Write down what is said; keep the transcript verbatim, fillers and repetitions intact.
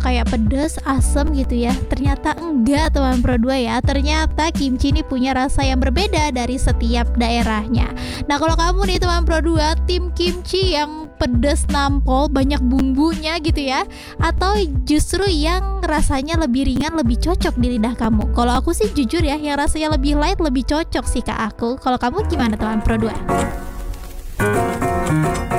cuma kayak pedes, asem gitu ya. Ternyata enggak teman Pro dua ya. Ternyata kimchi ini punya rasa yang berbeda dari setiap daerahnya. Nah kalau kamu nih teman Pro dua, tim kimchi yang pedes nampol, banyak bumbunya gitu ya, atau justru yang rasanya lebih ringan, lebih cocok di lidah kamu? Kalau aku sih jujur ya, yang rasanya lebih light lebih cocok sih ke aku. Kalau kamu gimana teman Pro dua?